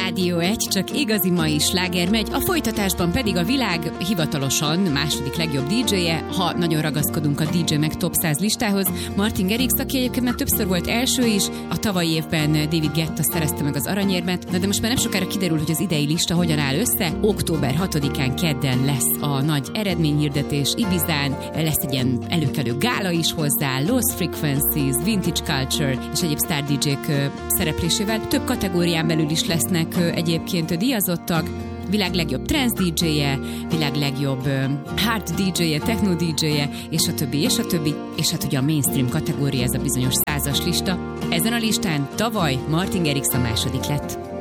Rádió 1, csak igazi mai sláger megy, a folytatásban pedig a világ hivatalosan második legjobb DJ-je, ha nagyon ragaszkodunk a DJ meg Top 100 listához, Martin Garrix, aki egyébként már többször volt első is, a tavalyi évben David Guetta szerezte meg az aranyérmet, de most már nem sokára kiderül, hogy az idei lista hogyan áll össze. Október 6-án kedden lesz a nagy eredményhirdetés Ibizán, lesz egy ilyen előkelő gála is hozzá, Lost Frequencies, Vintage Culture és egyéb sztár DJ-k szereplésével. Több kategórián belül is lesznek egyébként díjazottak, világ legjobb trance DJ-je, világ legjobb hard DJ-je, techno DJ-je, és a többi, és a többi, és hát ugye a mainstream kategória, ez a bizonyos 100-as lista. Ezen a listán tavaly Martin Garrix a második lett.